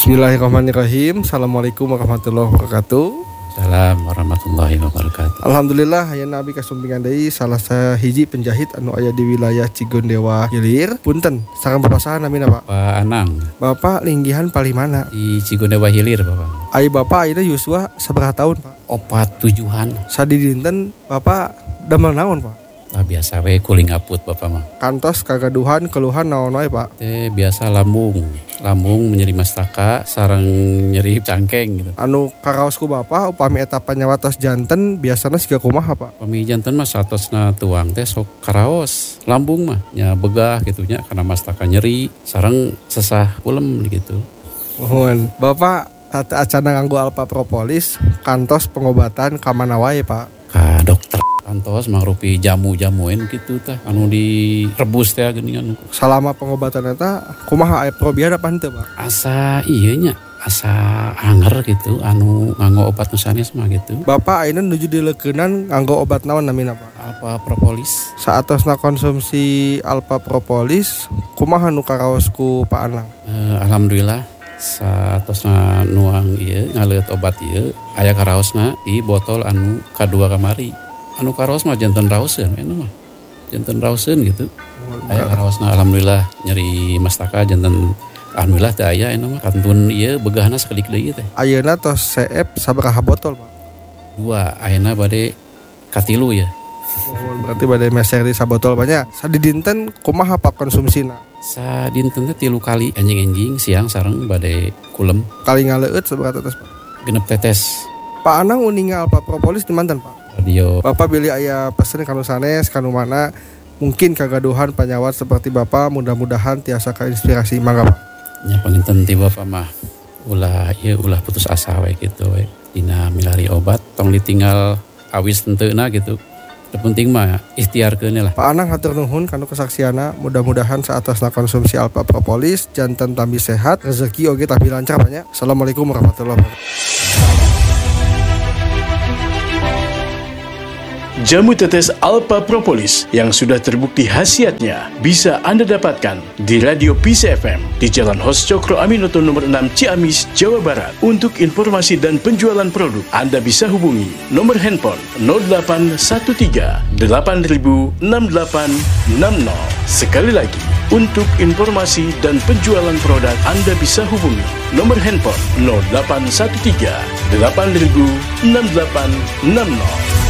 Bismillahirrahmanirrahim. Assalamualaikum warahmatullahi wabarakatuh. Assalamualaikum warahmatullahi wabarakatuh. Alhamdulillah hayeuna abi kasumpingan deui salah sahiji penjahit anu aya di wilayah Cigondewa Hilir. Punten, sareng bapak saha namina Pak? Pak Anang Bapak linggihan palimana? di Cigondewa Hilir, Bapak. Ai bapak ayeuna yuswa sabaraha tahun Pak? Opat tujuan. Sadi dinten bapak damel naon Pak? Lah biasa we kuling aput Bapak mah. Kantos kagaduhan keluhan naon wae Pak? Teh biasa lambung nyeri mastaka sareng nyeri cangkeng gitu. Anu karaosku bapak upami eta panyawatos janten biasana siga kumaha Pak? Pami janten mah satosna tuang teh sok karaos. Lambung mah nya begah gitu nya karena mastaka nyeri sareng sesah ulem gitu. Mohon bapak acana nganggo alpa propolis kantos pengobatan ka mana wae Pak? Ka dokter kantos mangrupi jamu-jamuin gitu tah anu direbus teh geuningan. Selama pengobatan eta kumaha aya probiar apa henteu Pak? Asa ieu nya asa anger gitu anu nganggo obat nu sanes mah gitu. Bapak ayeuna nuju dileukeunnan nganggo obat naon namina Pak? Alpa propolis. Saatosna konsumsi alpa propolis kumaha nu karaosku Pak Anang? Alhamdulillah satosna nuang ieu ngaleut obat ieu aya karaosna di botol anu kadua kamari. Anu karaos mah janten raoseun anu mah. Janten raoseun gitu. Aya karaosna alhamdulillah nyeri mastaka janten alhamdulillah teh aya anu mah kantun ieu begahna sakalik deui teh. Ayeuna tos CF sabaraha botol Pak? 2 ayeuna bade katilu ya. Berarti bade meser di sabotol banyak. Sadi dinten kumaha Pak konsumsina? Sadinten teh 3 kali anjing-anjing siang sareng bade kulem. Kali ngaleueut sabaraha tetes Pak? 6 tetes. Pak Anang uninga alpa propolis di manten Pak? Radio. Bapak beli aya pesen kanu sanes kanu mana mungkin kagaduhan panyawat seperti Bapak mudah-mudahan tiasa kainspirasi mangga Pak. Nya panginten ti Bapak mah ulah putus asa we gitu we. Dina milari obat tong ditinggal awis tenteuna gitu. Terpenting mah ikhtiarkeun lah. Pak Anang hatur nuhun kanu kesaksiana mudah-mudahan saatosna konsumsi alpa propolis janten tambi sehat rezeki oge tambi lancar banyak. Assalamualaikum warahmatullahi wabarakatuh. Jamu tetes Alpa Propolis yang sudah terbukti khasiatnya bisa Anda dapatkan di Radio Peace FM di Jalan Hos Cokro Aminoto nomor 6 Ciamis, Jawa Barat. Untuk informasi dan penjualan produk, Anda bisa hubungi nomor handphone 0813 8000 6860. Sekali lagi, untuk informasi dan penjualan produk, Anda bisa hubungi nomor handphone 0813 8000 6860.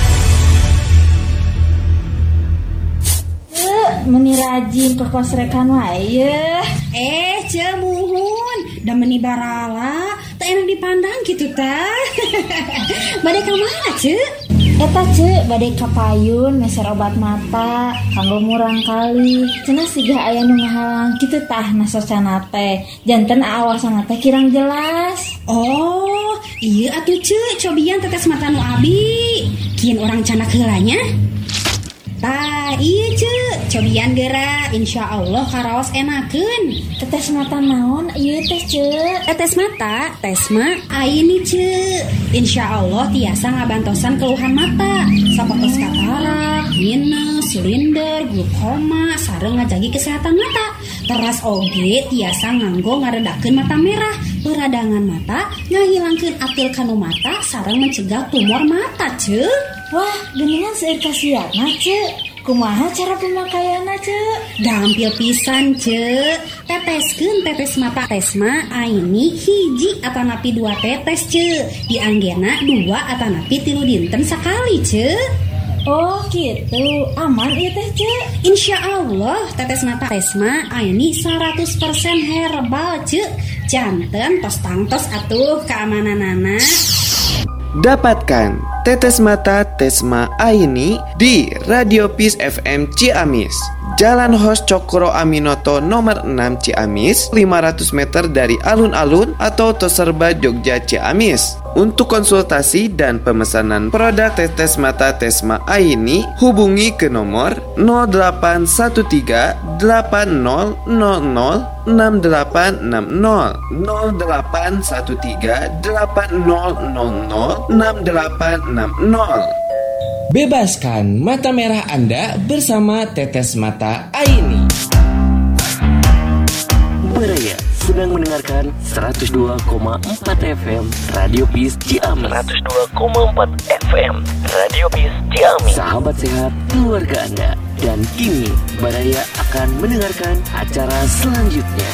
Meni rajin ke kosrekan wae. Cemuhun da meni barala teu enak dipandang kitu tah. Bade ka mana ce? Eta ce bade ka payun meser obat mata kanggo murang kali. Cenah siga aya nu ngahalang kitu tah nasocana teh. Janten aawasana teh kirang jelas. Oh, ieu atuh ce cobian tetes mata nu abi. Kieun urang canak heulanya. Tah iya ce cobian geura insyaallah karaos enakeun. Tetes mata naon ieu teh ce? Tetes mata tesma aini ce insyaallah tiasa ngabantosan keluhan mata sapertos katarak, minus, silinder, glukoma sareng ngajagi kesehatan mata. Teras oge tiasa nganggo ngaredakeun mata merah, peradangan mata, ngahilangkeun atil kanu mata sareng mencegah tumor mata ce. Wah, geuningan seueur kasiatna ce. Kumaha cara pemakaianna ce? Gampil pisan ce. Teteskeun tetes mata tesma aini hiji atanapi 2 tetes ce. Dianggena 2 atanapi 3 dinten sakali ce. Oh gitu, aman ieu teh ce. Insyaallah tetes mata tesma aini 100% herbal ce. Janten tos tangtos atuh keamananana. Dapatkan tetes mata Tesma Aini di Radio Peace FM Ciamis, Jalan Hos Cokro Aminoto nomor 6 Ciamis, 500 meter dari alun-alun atau Toserba Jogja Ciamis. Untuk konsultasi dan pemesanan produk tetes mata Tesma Aini, hubungi ke nomor 0813 8000 6860 0813 8000 6860. Bebaskan mata merah Anda bersama Tetes Mata Aini. Beraya sedang mendengarkan 102,4 FM Radio Peace Ciamis. 102,4 FM Radio Peace Ciamis. Sahabat sehat keluarga Anda. Dan kini Baraya akan mendengarkan acara selanjutnya.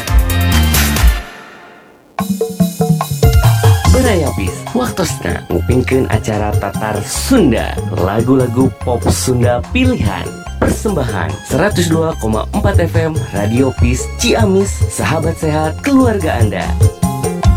Baraya Peace, waktosna ngupingkeun acara Tatar Sunda, lagu-lagu pop Sunda pilihan. Persembahan 102,4 FM Radio Peace Ciamis, sahabat sehat keluarga Anda.